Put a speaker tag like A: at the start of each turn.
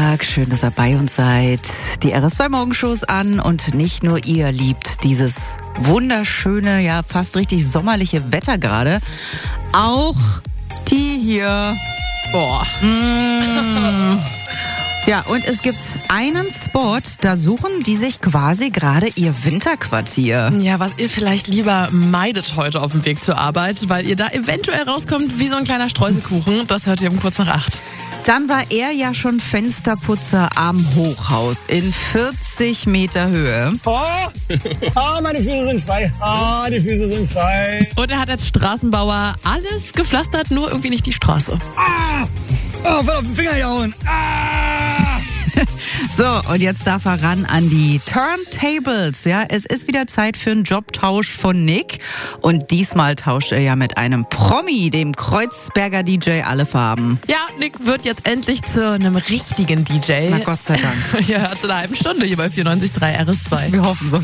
A: Tag, schön, dass ihr bei uns seid. Die RS2 Morgenshows an und nicht nur ihr liebt dieses wunderschöne, ja fast richtig sommerliche Wetter gerade. Auch die hier. Boah. Ja, und es gibt einen Spot, da suchen die sich quasi gerade ihr Winterquartier.
B: Ja, was ihr vielleicht lieber meidet heute auf dem Weg zur Arbeit, weil ihr da eventuell rauskommt wie so ein kleiner Streuselkuchen. Das hört ihr um 7:45.
A: Dann war er ja schon Fensterputzer am Hochhaus in 40 Meter Höhe.
C: Meine Füße sind frei. Die Füße sind frei.
B: Und er hat als Straßenbauer alles gepflastert, nur irgendwie nicht die Straße.
C: Voll auf den Finger gehauen.
A: So, und jetzt darf er ran an die Turntables. Ja, es ist wieder Zeit für einen Jobtausch von Nick. Und diesmal tauscht er ja mit einem Promi, dem Kreuzberger DJ Alle Farben.
B: Ja, Nick wird jetzt endlich zu einem richtigen DJ.
A: Na Gott sei Dank.
B: Ja, zu einer halben Stunde hier bei 94.3 RS2.
A: Wir hoffen so.